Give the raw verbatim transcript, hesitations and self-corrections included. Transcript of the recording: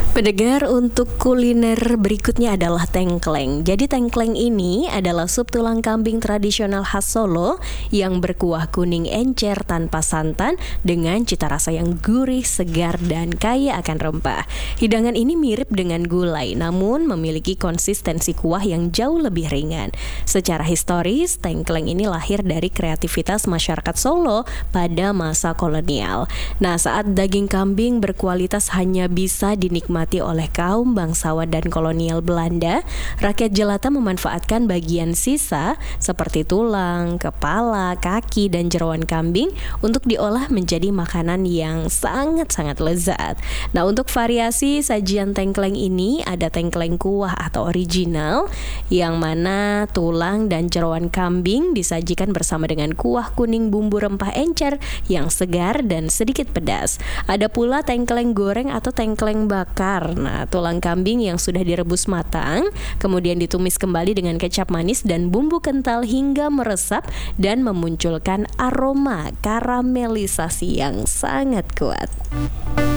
Pendengar, untuk kuliner berikutnya adalah tengkleng. Jadi tengkleng ini adalah sup tulang kambing tradisional khas Solo yang berkuah kuning encer tanpa santan dengan cita rasa yang gurih, segar, dan kaya akan rempah. Hidangan ini mirip dengan gulai, namun memiliki konsistensi kuah yang jauh lebih ringan. Secara historis, tengkleng ini lahir dari kreativitas masyarakat Solo pada masa kolonial. Nah, saat daging kambing berkualitas hanya bisa dinikmati oleh kaum bangsawan dan kolonial Belanda, rakyat jelata memanfaatkan bagian sisa seperti tulang, kepala, kaki, dan jeroan kambing untuk diolah menjadi makanan yang sangat-sangat lezat. Nah, untuk variasi sajian tengkleng ini ada tengkleng kuah atau original, yang mana tulang dan jeroan kambing disajikan bersama dengan kuah kuning bumbu rempah encer yang segar dan sedikit pedas. Ada pula tengkleng goreng atau tengkleng bakar. Nah, tulang kambing yang sudah direbus matang, kemudian ditumis kembali dengan kecap manis dan bumbu kental hingga meresap dan memunculkan aroma karamelisasi yang sangat kuat.